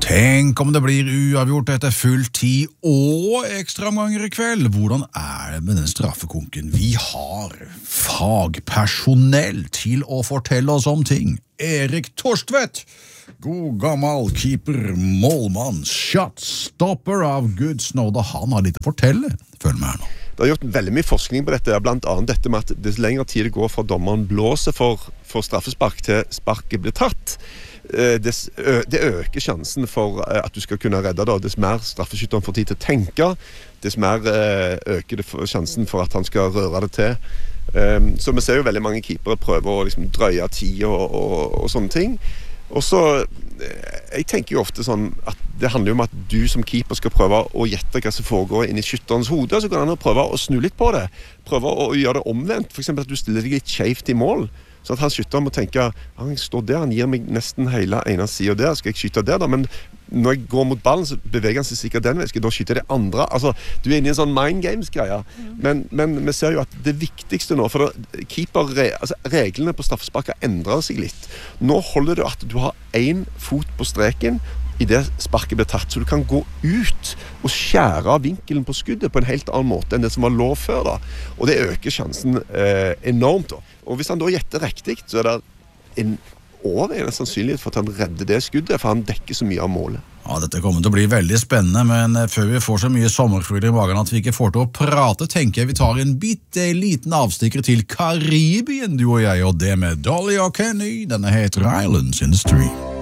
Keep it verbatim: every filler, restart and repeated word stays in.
Tenk om det blir uavgjort etter full tid og ekstraomganger i kveld. Hvordan er det med den straffekonken? Vi har fagpersonell til å fortelle oss om ting. Erik Torstvedt, god gammel keeper, målmann, shotstopper av Good Snow. Da han har litt å fortelle. Følg med her nå. Det har gjort veldig mye forskning på dette, blant annet dette med at dess lengre tid det går fra dommeren blåser for, for straffespark til sparket blir tatt, dess, det øker sjansen for at du skal kunne redde det. Dess mer straffeskytteren får tid til å tenke, dess mer øker det sjansen for at han skal røre det til. Så vi ser jo veldig mange keepere prøve å liksom drøye tid og, og, og sånne ting. Og så, jeg tenker jo ofte sånn at det handler jo om at du som keeper skal prøve å gjette hva som foregår inn i skytterens hode, så kan han prøve å snu litt på det. Prøve å gjøre det omvendt, for eksempel at du stiller deg litt skjevt i mål. Så at han skytter må tenke, han står der, han gir meg nesten hele ene siden der, skal jeg skyte der da? Men når jeg går mot ballen, så beveger han seg sikkert den vei, skal jeg da skyte det andre? Altså, du er inne i en sånn mind games-greie. Men, men vi ser jo at det viktigste nå, for det, keeper, altså, reglene på straffespark har endret seg litt. Nå holder det at du har en fot på streken, i det sparket blir tatt, så du kan gå ut og skjære av vinkelen på skuddet på en helt annen måte enn det som var lov før da. Og det øker sjansen eh, enormt da. Og hvis han da gjetter riktig, så er det en overveiende sannsynlighet for at han redder det skuddet, for han dekker så mye av målet. Ja, dette kommer til å bli veldig spennende, men før vi får så mye sommerfugler i magen at vi ikke får til å prate, tenker jeg vi tar en bitte liten avstikker til Karibien, du og jeg, og det med Dolly og Kenny. Denne heter Islands in the Stream.